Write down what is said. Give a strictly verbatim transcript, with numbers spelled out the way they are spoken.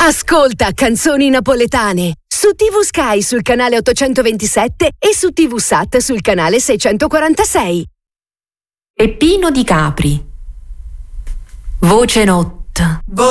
Ascolta Canzoni Napoletane su T V Sky sul canale ottocentoventisette e su T V Sat sul canale seicentoquarantasei. Peppino di Capri. Voce notte.